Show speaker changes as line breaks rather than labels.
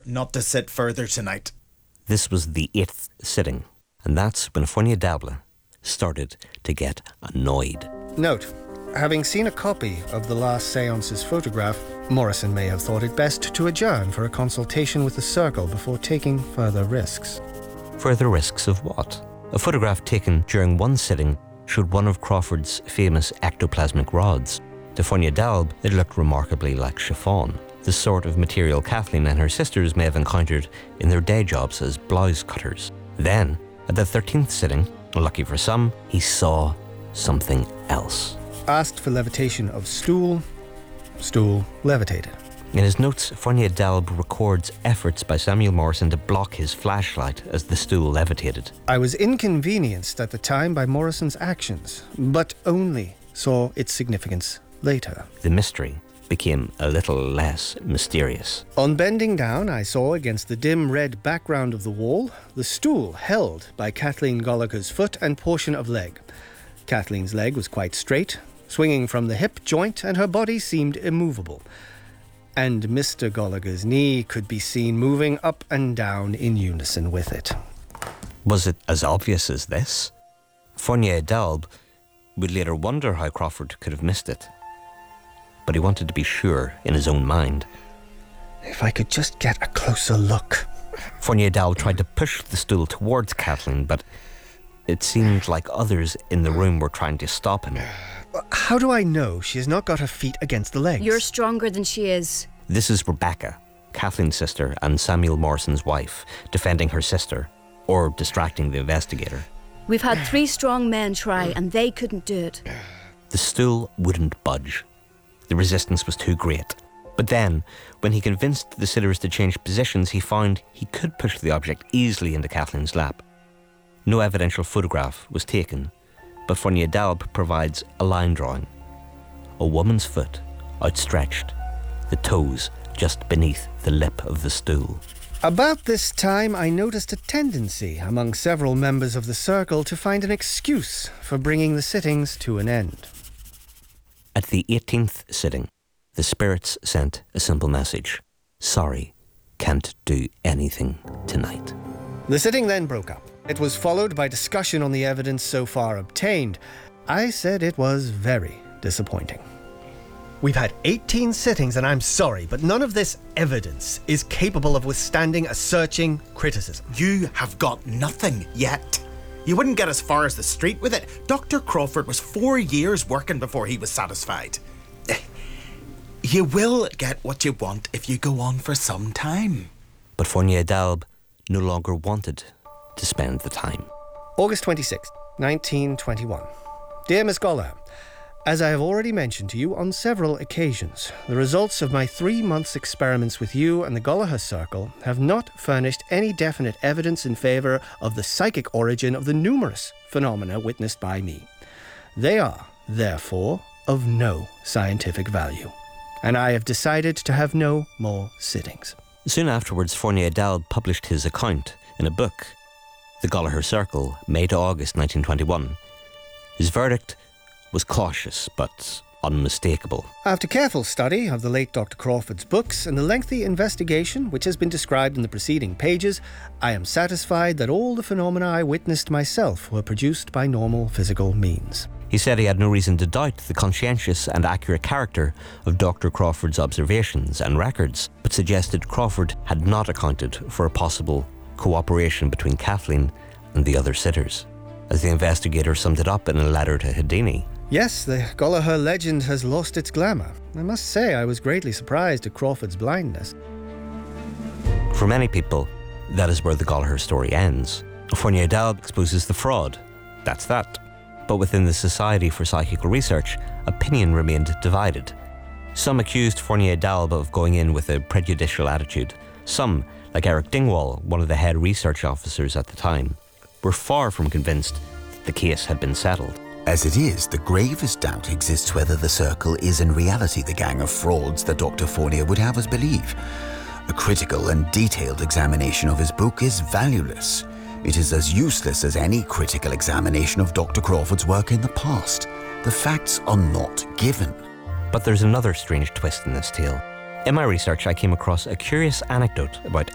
not to sit further tonight.
This was the 8th sitting, and that's when Formidable started to get annoyed.
Note, having seen a copy of the last seance's photograph, Morrison may have thought it best to adjourn for a consultation with the Circle before taking further risks.
Further risks of what? A photograph taken during one sitting showed one of Crawford's famous ectoplasmic rods. To Formidable, it looked remarkably like chiffon, the sort of material Kathleen and her sisters may have encountered in their day jobs as blouse cutters. Then, at the 13th sitting, lucky for some, he saw something else.
Asked for levitation of stool. Stool levitated.
In his notes, Formidable records efforts by Samuel Morrison to block his flashlight as the stool levitated.
I was inconvenienced at the time by Morrison's actions, but only saw its significance later.
The mystery became a little less mysterious.
On bending down, I saw against the dim red background of the wall the stool held by Kathleen Gallagher's foot and portion of leg. Kathleen's leg was quite straight, swinging from the hip joint, and her body seemed immovable. And Mr. Gallagher's knee could be seen moving up and down in unison with it.
Was it as obvious as this? Formidable would later wonder how Crawford could have missed it. But he wanted to be sure in his own mind.
If I could just get a closer look.
Formidable tried to push the stool towards Kathleen, but it seemed like others in the room were trying to stop him.
How do I know she has not got her feet against the legs?
You're stronger than she is.
This is Rebecca, Kathleen's sister and Samuel Morrison's wife, defending her sister, or distracting the investigator.
We've had 3 strong men try, and they couldn't do it.
The stool wouldn't budge. The resistance was too great. But then, when he convinced the sitters to change positions, he found he could push the object easily into Kathleen's lap. No evidential photograph was taken, but Formidable provides a line drawing. A woman's foot, outstretched, the toes just beneath the lip of the stool.
About this time, I noticed a tendency among several members of the Circle to find an excuse for bringing the sittings to an end.
At the 18th sitting, the spirits sent a simple message. Sorry, can't do anything tonight.
The sitting then broke up. It was followed by discussion on the evidence so far obtained. I said it was very disappointing. We've had 18 sittings and I'm sorry, but none of this evidence is capable of withstanding a searching criticism.
You have got nothing yet. You wouldn't get as far as the street with it. Dr. Crawford was 4 years working before he was satisfied. You will get what you want if you go on for some time.
But Formidable no longer wanted to spend the time.
August 26th, 1921. Dear Miss Gallagher, as I have already mentioned to you on several occasions, the results of my 3 months' experiments with you and the Gallagher Circle have not furnished any definite evidence in favour of the psychic origin of the numerous phenomena witnessed by me. They are, therefore, of no scientific value, and I have decided to have no more sittings.
Soon afterwards, Formidable published his account in a book, The Gallagher Circle, May to August 1921. His verdict was cautious but unmistakable.
After careful study of the late Dr. Crawford's books and the lengthy investigation which has been described in the preceding pages, I am satisfied that all the phenomena I witnessed myself were produced by normal physical means.
He said he had no reason to doubt the conscientious and accurate character of Dr. Crawford's observations and records, but suggested Crawford had not accounted for a possible cooperation between Kathleen and the other sitters. As the investigator summed it up in a letter to Houdini,
Yes, the Gallagher legend has lost its glamour. I must say I was greatly surprised at Crawford's blindness.
for many people, that is where the Gallagher story ends. Formidable exposes the fraud. That's that. But within the Society for Psychical Research, opinion remained divided. Some accused Formidable of going in with a prejudicial attitude. Some, like Eric Dingwall, one of the head research officers at the time, were far from convinced that the case had been settled.
As it is, the gravest doubt exists whether the Circle is in reality the gang of frauds that Dr. Fournier would have us believe. A critical and detailed examination of his book is valueless. It is as useless as any critical examination of Dr. Crawford's work in the past. The facts are not given.
But there's another strange twist in this tale. In my research, I came across a curious anecdote about